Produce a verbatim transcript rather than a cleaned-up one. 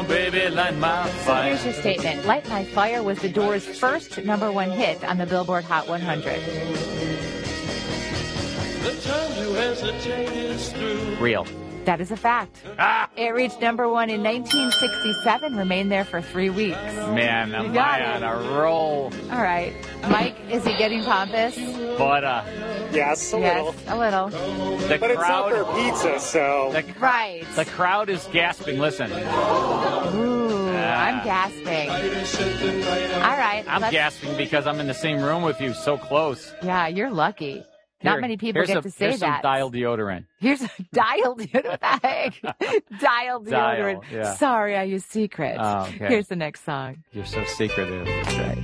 on, baby, light my So fire. here's your statement. Light My Fire was the Doors' first number one hit on the Billboard Hot one hundred. The time you hesitate is through. Real. That is a fact. Ah, It reached number one in nineteen sixty-seven, remained there for three weeks. man, am got I it. on a roll? All right. Mike, is he getting pompous? But uh, Yes, a Yes, little. a little. the But it's not crowd, their pizza, so. the, Right. the crowd is gasping. Listen, Ooh, Ah. I'm gasping. All right. I'm let's- gasping because I'm in the same room with you, so close. Yeah, you're lucky. Not Here- many people here's get a- to say here's some that. dial deodorant. Here's a dial deodorant. dial deodorant. Dial, yeah. Sorry, I use secret. Oh, okay. Here's the next song. You're so secretive. That's right.